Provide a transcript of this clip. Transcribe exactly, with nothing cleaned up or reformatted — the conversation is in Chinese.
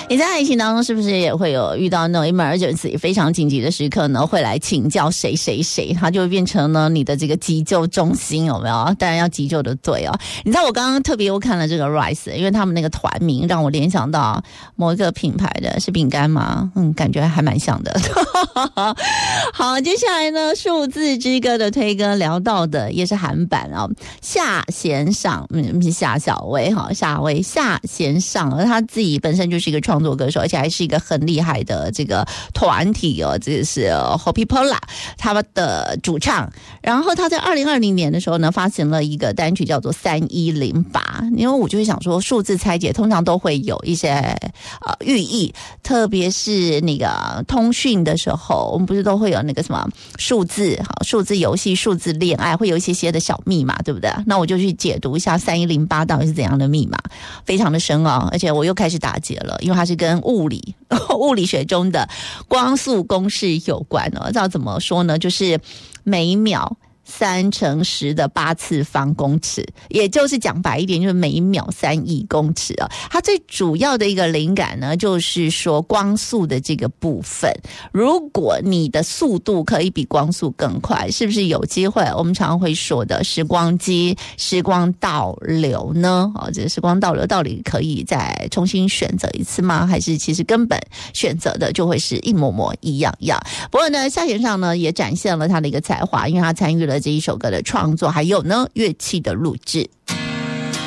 你在爱情当中是不是也会有遇到那种 emergency 非常紧急的时刻呢？会来请教谁谁谁，他就会变成呢你的这个急救中心，有没有？当然要急救的对哦。你知道我刚刚特别又看了这个 Rice， 因为他们那个团名让我联想到某一个品牌的是饼干吗？嗯，感觉还蛮像的。好，接下来呢，数字之歌的推歌聊到的也是韩版哦，夏贤尚，嗯，是夏小薇哈，夏薇夏贤尚，而他自己本身就是一个创作歌手，而且还是一个很厉害的这个团体哦，这是 Hopi Pola 他们的主唱。然后他在二零二零年的时候呢，发行了一个单曲叫做三一零八，因为我就会想说，数字拆解通常都会有一些呃寓意，特别是那个通讯的时候，我们不是都会有那个什么数字好数字游戏、数字恋爱，会有一些些的小密码，对不对？那我就去解读一下三一零八到底是怎样的密码，非常的深奥，而且我又开始打结了，因为它是跟物理物理学中的光速公式有关哦。知道怎么说呢？就是每秒三乘十的八次方公尺，也就是讲白一点，就是每秒三亿公尺啊。它最主要的一个灵感呢，就是说光速的这个部分，如果你的速度可以比光速更快，是不是有机会我们常常会说的时光机、时光倒流呢？哦，这个时光倒流到底可以再重新选择一次吗？还是其实根本选择的就会是一模模一样样？不过呢，夏贤尚呢也展现了他的一个才华，因为他参与了这一首歌的创作，还有呢乐器的录制。